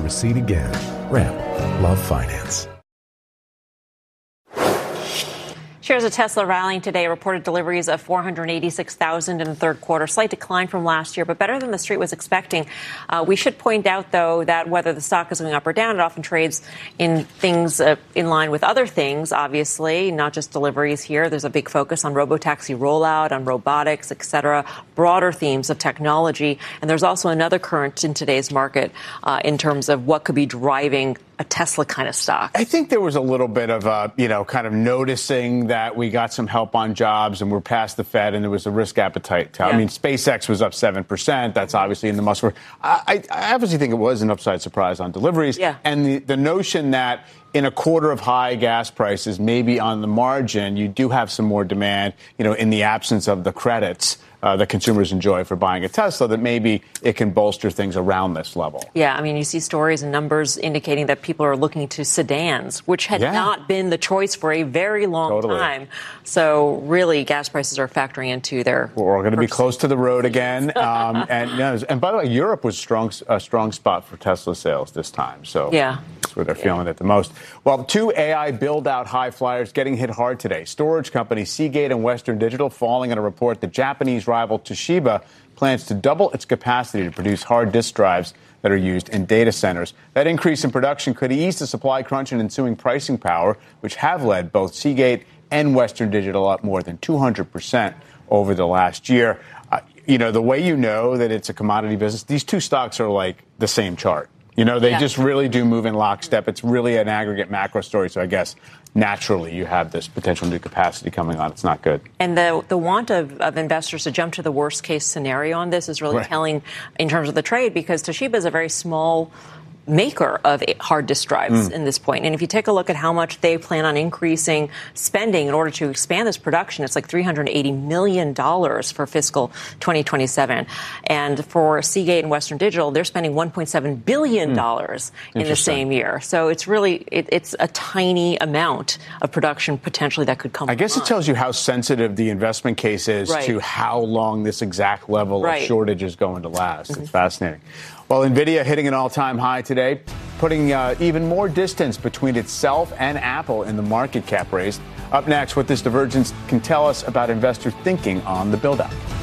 recede again. Ramp. Love finance. Shares of Tesla rallying today, reported deliveries of 486,000 in the third quarter. Slight decline from last year, but better than the street was expecting. We should point out, though, that whether the stock is going up or down, it often trades in things in line with other things, obviously, not just deliveries here. There's a big focus on robotaxi rollout, on robotics, et cetera, broader themes of technology. And there's also another current in today's market in terms of what could be driving a Tesla kind of stock. I think there was a little bit of kind of noticing that we got some help on jobs and we're past the Fed and there was a risk appetite. Yeah. I mean, SpaceX was up 7%. That's obviously in the Musk. I obviously think it was an upside surprise on deliveries. Yeah. And the notion that in a quarter of high gas prices, maybe on the margin, you do have some more demand, in the absence of the credits that consumers enjoy for buying a Tesla, that maybe it can bolster things around this level. Yeah, I mean, you see stories and numbers indicating that people are looking to sedans, which had not been the choice for a very long time. So really, gas prices are factoring into their. We're going to be close to the road again. And by the way, Europe was a strong spot for Tesla sales this time. So that's where they're feeling it the most. Well, two AI build-out high flyers getting hit hard today. Storage companies Seagate and Western Digital falling in a report that Japanese rival Toshiba plans to double its capacity to produce hard disk drives that are used in data centers. That increase in production could ease the supply crunch and ensuing pricing power, which have led both Seagate and Western Digital up more than 200% over the last year. The way you know that it's a commodity business, these two stocks are like the same chart. They just really do move in lockstep. It's really an aggregate macro story. So I guess naturally you have this potential new capacity coming on. It's not good. And the want of investors to jump to the worst case scenario on this is really telling in terms of the trade, because Toshiba is a very small maker of hard disk drives in this point. And if you take a look at how much they plan on increasing spending in order to expand this production, it's like $380 million for fiscal 2027. And for Seagate and Western Digital, they're spending $1.7 billion in the same year. So it's really, it's a tiny amount of production potentially that could come. I guess it tells you how sensitive the investment case is to how long this exact level of shortage is going to last. It's fascinating. Well, NVIDIA hitting an all-time high today, putting even more distance between itself and Apple in the market cap race. Up next, what this divergence can tell us about investor thinking on the build-out.